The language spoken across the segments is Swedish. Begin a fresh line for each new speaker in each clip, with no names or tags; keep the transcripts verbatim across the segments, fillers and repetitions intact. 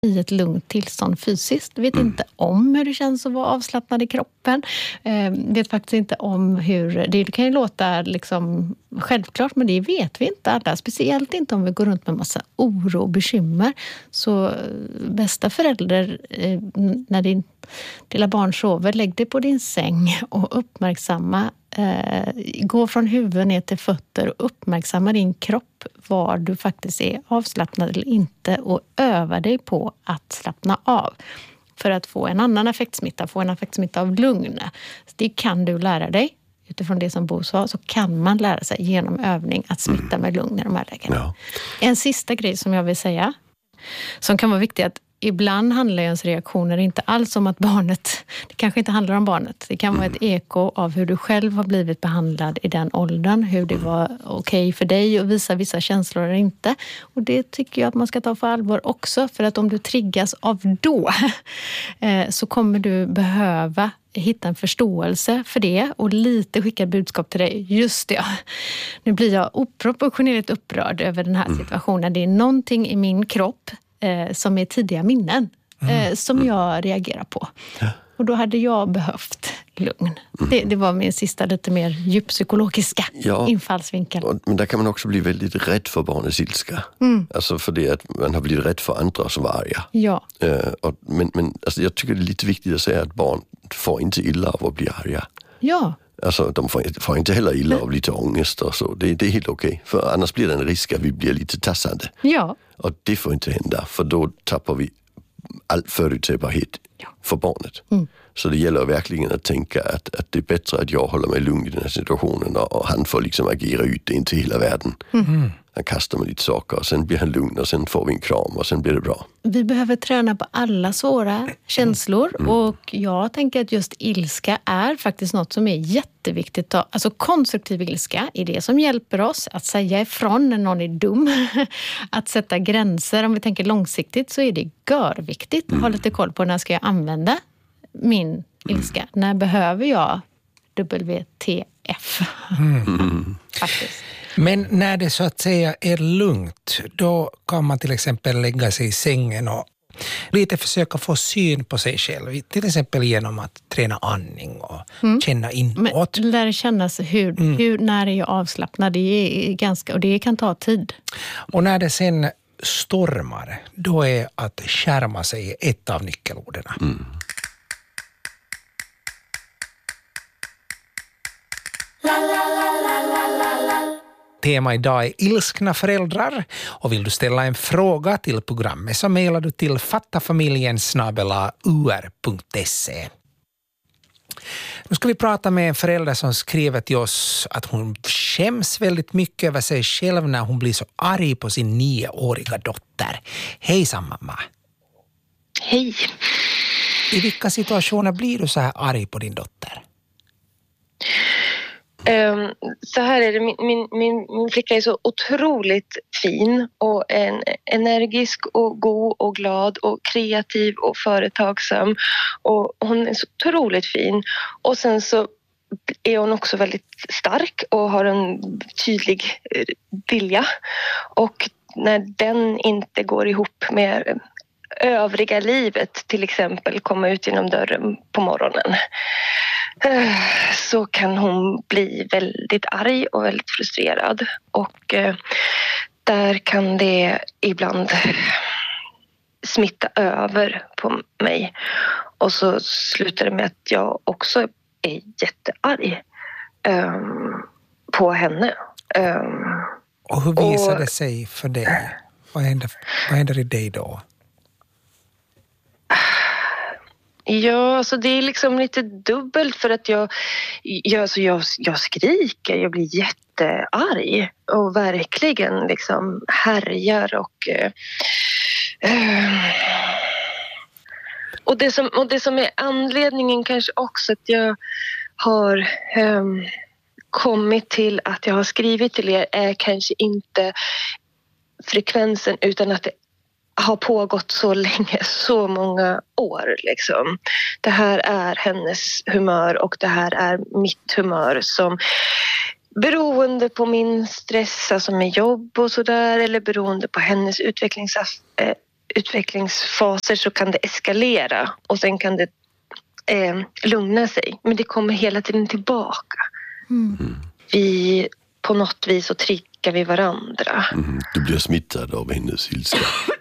i ett lugnt tillstånd fysiskt. Vet mm. inte om hur det känns att vara avslappnad i kroppen. Eh, vet faktiskt inte om hur... Det kan ju låta liksom självklart, men det vet vi inte alla. Speciellt inte om vi går runt med massa oro och bekymmer. Så bästa förälder, eh, när din lilla barn sover, lägg dig på din säng och uppmärksamma. Eh, gå från huvud ner till fötter och uppmärksamma din kropp, var du faktiskt är avslappnad eller inte, och öva dig på att slappna av för att få en annan effektsmitta, få en effektsmitta av lugn. Det kan du lära dig. Utifrån det som Bo sa, så kan man lära sig genom övning att smitta med lugn i de här lägena. Ja. En sista grej som jag vill säga, som kan vara viktig, att ibland handlar ens reaktioner inte alls om att barnet, det kanske inte handlar om barnet. Det kan vara ett eko av hur du själv har blivit behandlad i den åldern. Hur det var okej för dig att visa vissa känslor eller inte. Och det tycker jag att man ska ta för allvar också. För att om du triggas av då så kommer du behöva hitta en förståelse för det och lite skicka budskap till dig. Just det. Nu blir jag oproportionerligt upprörd över den här situationen. Det är någonting i min kropp Eh, som är tidiga minnen eh, mm. som jag reagerar på. Ja. Och då hade jag behövt lugn. Mm. Det, det var min sista lite mer djuppsykologiska ja, infallsvinkel.
Och, men där kan man också bli väldigt rädd för barnets ilska. Mm. Alltså för det att man har blivit rädd för andra som var arga.
Ja.
Eh, och, men men alltså jag tycker det är lite viktigt att säga att barn får inte illa av att bli arga.
Ja.
Alltså de får, får inte heller illa av lite ångest och så. Det, det är helt okej. För annars blir det en risk att vi blir lite tassande.
Ja.
Och det får inte hända, för då tappar vi all förutsägbarhet ja. för barnet. Mm. Så det gäller verkligen att tänka att, att det är bättre att jag håller mig lugn i den här situationen och, och han får liksom agera ut det in till hela världen. Mm. Han kastar med lite saker och sen blir han lugn och sen får vi en kram och sen blir det bra.
Vi behöver träna på alla svåra känslor mm. och jag tänker att just ilska är faktiskt något som är jätteviktigt. Alltså konstruktiv ilska är det som hjälper oss att säga ifrån när någon är dum. Att sätta gränser, om vi tänker långsiktigt, så är det görviktigt att mm. ha lite koll på när ska jag använda min ilska. Mm. När behöver jag W T F? Mm. Faktiskt.
Men när det så att säga är lugnt, då kan man till exempel lägga sig i sängen och lite försöka få syn på sig själv. Till exempel genom att träna andning och mm. känna inåt.
Men lär kännas hur, mm. hur, när är jag avslappnad? Det är ganska, och det kan ta tid.
Och när det sen stormar, då är att skärma sig ett av nyckelorden. Mm. Tema idag är ilskna föräldrar, och vill du ställa en fråga till programmet så mejlar du till fattafamiljen snabel-a u r punkt se. Nu ska vi prata med en förälder som skriver till oss att hon skäms väldigt mycket över sig själv när hon blir så arg på sin nioåriga dotter. Hejsan mamma.
Hej.
I vilka situationer blir du så här arg på din dotter?
Um, så här är det, min, min, min, min flicka är så otroligt fin och en, energisk och god och glad och kreativ och företagsam, och hon är så otroligt fin, och sen så är hon också väldigt stark och har en tydlig vilja, och när den inte går ihop med övriga livet, till exempel komma ut genom dörren på morgonen, så kan hon bli väldigt arg och väldigt frustrerad, och eh, där kan det ibland smitta över på mig, och så slutar det med att jag också är jättearg um, på henne. Um,
och hur visar
och,
det sig för dig? Vad händer, vad händer i dig då?
Ja, alltså det är liksom lite dubbelt, för att jag, jag, alltså jag, jag skriker, jag blir jättearg och verkligen liksom härjar och eh, och, det som, och det som är anledningen kanske också att jag har eh, kommit till att jag har skrivit till er är kanske inte frekvensen, utan att det har pågått så länge, så många år liksom. Det här är hennes humör och det här är mitt humör, som beroende på min stress, alltså med jobb och sådär, eller beroende på hennes utvecklings, utvecklingsfaser så kan det eskalera och sen kan det eh, lugna sig. Men det kommer hela tiden tillbaka. Mm. Vi på något vis så triggar vi varandra.
Mm. Du blir smittad av hennes ilska.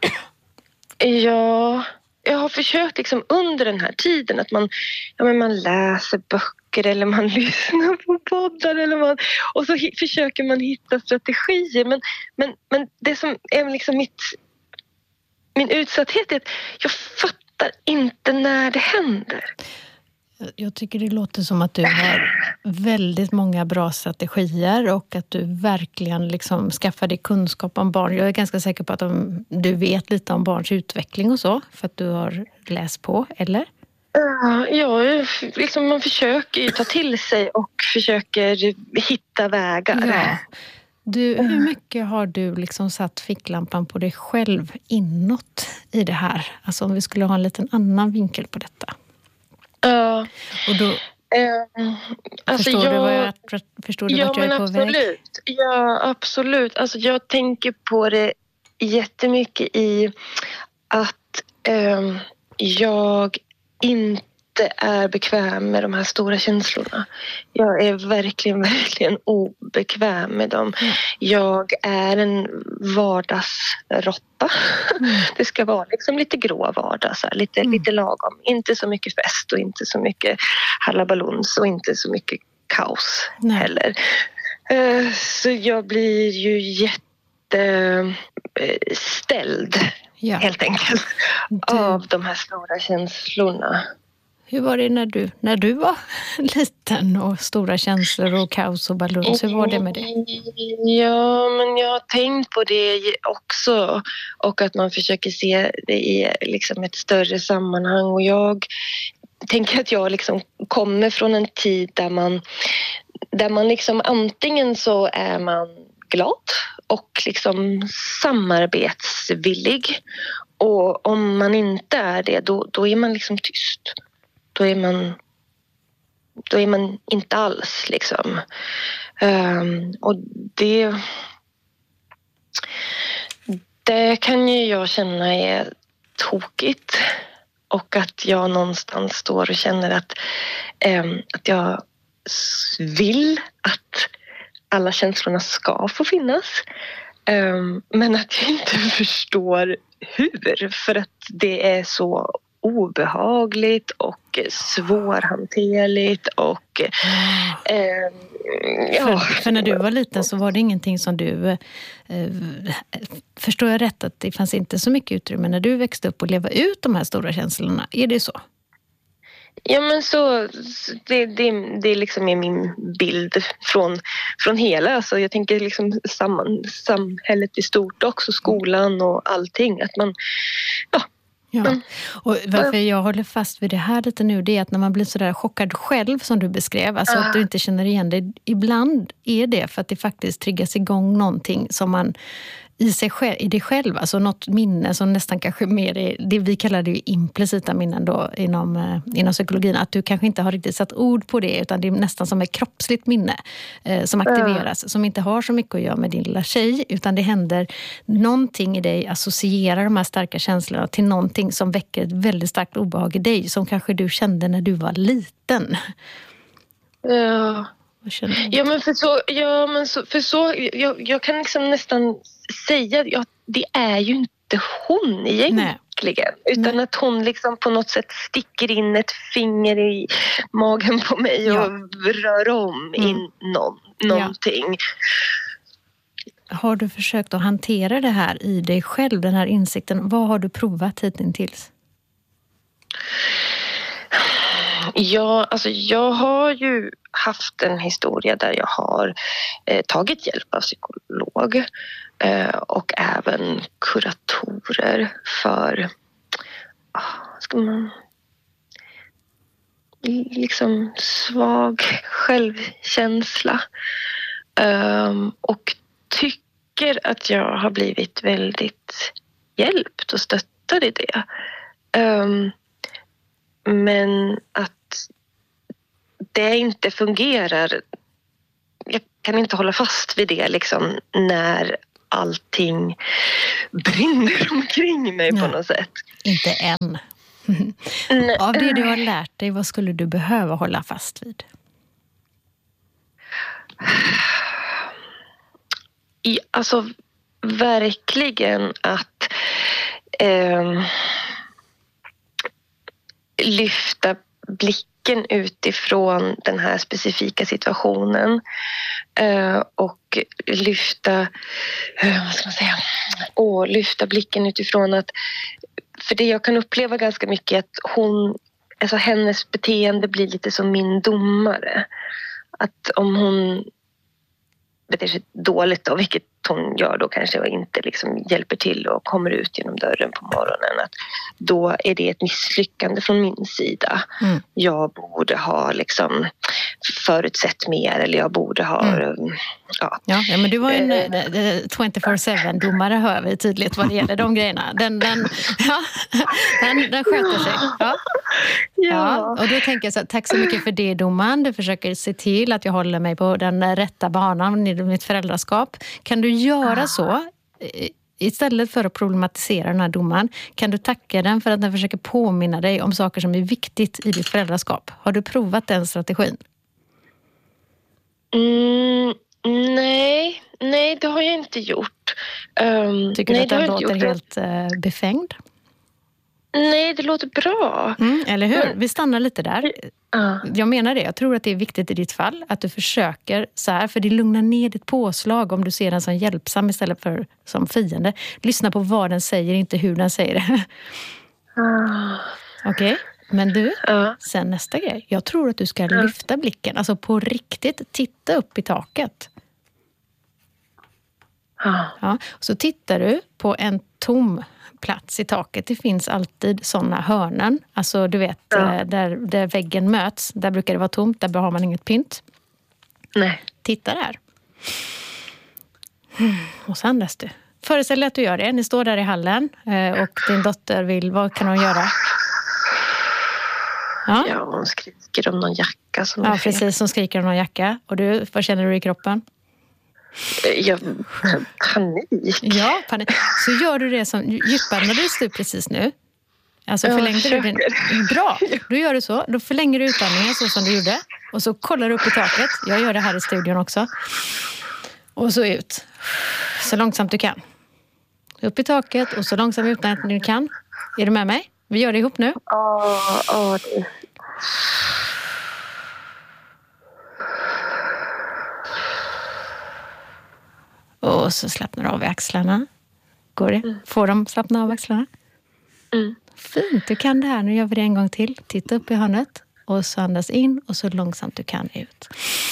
Ja, jag har försökt liksom under den här tiden att man, ja, men man läser böcker eller man lyssnar på poddar eller man, och så hi- försöker man hitta strategier. Men, men, men det som är liksom mitt, min utsatthet är att jag fattar inte när det händer.
Jag tycker det låter som att du har väldigt många bra strategier och att du verkligen liksom skaffar dig kunskap om barn. Jag är ganska säker på att de, du vet lite om barns utveckling och så, för att du har läst på, eller?
Ja, liksom man försöker ju ta till sig och försöker hitta vägar.
Ja. Du, hur mycket har du liksom satt ficklampan på dig själv inåt i det här? Alltså om vi skulle ha en liten annan vinkel på detta.
Ja.
Och då,
uh, alltså
förstår
jag,
du vad jag, förstår du
ja,
vart jag är på
absolut.
väg?
Ja, absolut. Alltså jag tänker på det jättemycket i att um, jag inte är bekväm med de här stora känslorna. Jag är verkligen, verkligen obekväm med dem. Mm. Jag är en vardagsrotta. Mm. Det ska vara liksom lite grå vardag, så här, lite, mm. lite lagom. Inte så mycket fest och inte så mycket halabaluns och inte så mycket kaos. Nej. Heller. Uh, så jag blir ju jätteställd uh, ja. helt enkelt du... av de här stora känslorna.
Hur var det när du, när du var liten och stora känslor och kaos och baluns? Hur var det med det?
Ja, men jag har tänkt på det också. Och att man försöker se det i liksom ett större sammanhang. Och jag tänker att jag liksom kommer från en tid där man, där man liksom antingen så är man glad och liksom samarbetsvillig. Och om man inte är det, då, då är man liksom tyst. Då är man, då är man inte alls liksom. Um, och det, det kan ju jag känna är tokigt. Och att jag någonstans står och känner att, um, att jag vill att alla känslorna ska få finnas. Um, men att jag inte förstår hur. För att det är så obehagligt och svårhanterligt och eh, ja.
För, för när du var liten så var det ingenting som du eh, förstår jag rätt att det fanns inte så mycket utrymme när du växte upp och leva ut de här stora känslorna, är det så?
Ja, men så det, det, det liksom är min bild från, från hela, alltså jag tänker liksom samman, samhället i stort också, skolan och allting, att man ja.
Ja, och varför jag håller fast vid det här lite nu, det är att när man blir så där chockad själv som du beskrev, alltså att du inte känner igen det, ibland är det för att det faktiskt triggas igång någonting som man i sig själv, i dig själv, alltså något minne som nästan kanske mer är, det vi kallar det ju implicita minnen då inom, inom psykologin, att du kanske inte har riktigt satt ord på det, utan det är nästan som ett kroppsligt minne eh, som aktiveras, mm. som inte har så mycket att göra med din lilla tjej, utan det händer någonting i dig, associerar de här starka känslorna till någonting som väcker ett väldigt starkt obehag i dig, som kanske du kände när du var liten.
Ja. Ja, men för så, ja, men så, för så jag, jag kan liksom nästan säga, ja, det är ju inte hon egentligen. Nej. Utan Nej. Att hon liksom på något sätt sticker in ett finger i magen på mig ja. Och rör om mm. in någon, någonting.
Ja. Har du försökt att hantera det här i dig själv, den här insikten? Vad har du provat hittills?
Ja, alltså jag har ju haft en historia där jag har eh, tagit hjälp av psykolog eh, och även kuratorer för ah, ska man, liksom svag självkänsla um, och tycker att jag har blivit väldigt hjälpt och stöttad i det. Um, men att det inte fungerar, jag kan inte hålla fast vid det liksom när allting brinner omkring mig på
ja.
något sätt.
Inte än. Av det du har lärt dig, vad skulle du behöva hålla fast vid?
I, alltså verkligen att eh, lyfta blicken utifrån den här specifika situationen eh, och lyfta eh, vad ska man säga och lyfta blicken utifrån att, för det jag kan uppleva ganska mycket är att hon, alltså hennes beteende blir lite som min domare, att om hon beter sig dåligt då, vilket hon gör då kanske och inte liksom hjälper till och kommer ut genom dörren på morgonen, att då är det ett misslyckande från min sida. Mm. Jag borde ha liksom förutsett mer, eller jag borde ha mm. ja.
Ja, ja, men du var en uh, tjugofyra sju domare, hör vi tydligt vad det gäller de grejerna. Den, den, ja, den, den sköter sig. Ja. Ja. Ja, och då tänker jag så, tack så mycket för det, domaren. Du försöker se till att jag håller mig på den rätta banan i mitt föräldraskap. Kan du göra så istället för att problematisera den här domaren? Kan du tacka den för att den försöker påminna dig om saker som är viktigt i ditt föräldraskap? Har du provat den strategin?
Mm, nej, nej, det har jag inte gjort. Um,
Tycker
nej,
du att den låter helt uh, befängd?
Nej, det låter bra.
Mm, eller hur? Mm. Vi stannar lite där.
Uh.
Jag menar det. Jag tror att det är viktigt i ditt fall att du försöker så här, för det lugnar ner ditt påslag om du ser den som hjälpsam istället för som fiende. Lyssna på vad den säger, inte hur den säger det. Uh. Okej, okay. Men du, uh. sen nästa grej. Jag tror att du ska uh. lyfta blicken. Alltså på riktigt, titta upp i taket. Uh. Ja, så tittar du på en tom plats i taket. Det finns alltid sådana hörnen. Alltså du vet, ja. där, där väggen möts. Där brukar det vara tomt. Där har man inget pynt.
Nej.
Titta där. Och så andas du. Föreställ dig att du gör det. Ni står där i hallen. Och din dotter vill... Vad kan hon göra?
Ja, ja, hon skriker om någon jacka. Som
ja, precis. Hon skriker om någon jacka. Och du, vad känner du i kroppen?
Jag, panik.
Ja, panik. Så gör du det som djupandades du precis nu. Alltså förlängde du den. Bra, då gör du så. Då förlänger du utandningen så som du gjorde. Och så kollar du upp i taket. Jag gör det här i studion också. Och så ut. Så långsamt du kan. Upp i taket och så långsamt utandning du kan. Är du med mig? Vi gör det ihop nu.
Ja, ja, det...
Och så slappnar du av i axlarna. Går det? Mm. Får de slappna av axlarna?
Mm.
Fint, du kan det här. Nu gör vi det en gång till. Titta upp i hörnet. Och så andas in och så långsamt du kan ut.